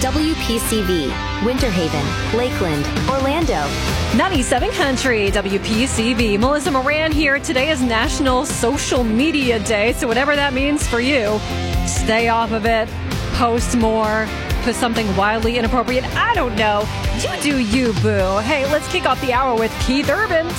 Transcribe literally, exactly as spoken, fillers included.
W P C V, Winter Haven, Lakeland, Orlando. ninety-seven Country, W P C V. Melissa Moran here. Today is National Social Media Day, so whatever that means for you, stay off of it, post more, put something wildly inappropriate. I don't know. You do you, boo. Hey, let's kick off the hour with Keith Urban.